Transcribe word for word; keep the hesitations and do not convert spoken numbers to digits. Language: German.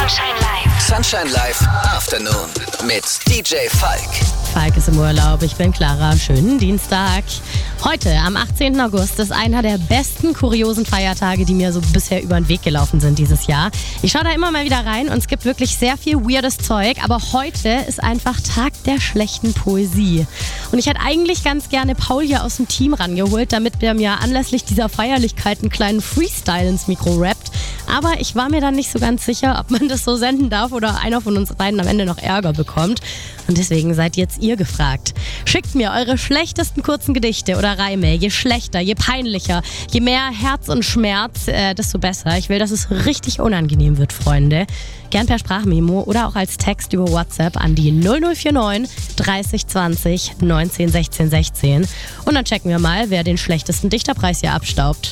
Sunshine Live. Sunshine Live Afternoon mit D J Falk. Falk ist im Urlaub, ich bin Clara. Schönen Dienstag. Heute, am achtzehnten August, ist einer der besten kuriosen Feiertage, die mir so bisher über den Weg gelaufen sind dieses Jahr. Ich schaue da immer mal wieder rein und es gibt wirklich sehr viel weirdes Zeug, aber heute ist einfach Tag der schlechten Poesie. Und ich hätte eigentlich ganz gerne Paul hier aus dem Team rangeholt, damit der mir anlässlich dieser Feierlichkeit einen kleinen Freestyle ins Mikro rappt. Aber ich war mir dann nicht so ganz sicher, ob man das so senden darf oder einer von uns beiden am Ende noch Ärger bekommt. Und deswegen seid jetzt ihr gefragt. Schickt mir eure schlechtesten kurzen Gedichte oder Reime. Je schlechter, je peinlicher, je mehr Herz und Schmerz, äh, desto besser. Ich will, dass es richtig unangenehm wird, Freunde. Gern per Sprachmemo oder auch als Text über WhatsApp an die null null vier neun dreißig zwanzig neunzehn sechzehn sechzehn. Und dann checken wir mal, wer den schlechtesten Dichterpreis hier abstaubt.